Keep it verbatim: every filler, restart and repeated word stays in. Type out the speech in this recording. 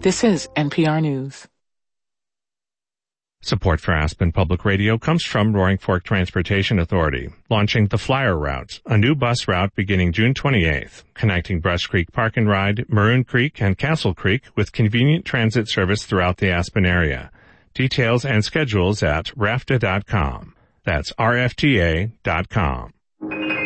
This is N P R News. Support for Aspen Public Radio comes from Roaring Fork Transportation Authority, launching the Flyer Route, a new bus route beginning June twenty-eighth, connecting Brush Creek Park and Ride, Maroon Creek, and Castle Creek with convenient transit service throughout the Aspen area. Details and schedules at rafta dot com. That's R F T A dot com.